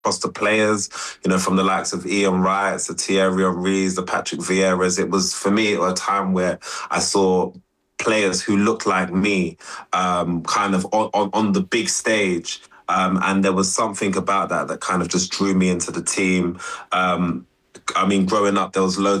across the players, from the likes of Ian Wright, the Thierry Henrys, the Patrick Vieiras. It was, for me, a time where I saw players who looked like me, kind of on the big stage. And there was something about that kind of just drew me into the team. I mean, growing up, there was loads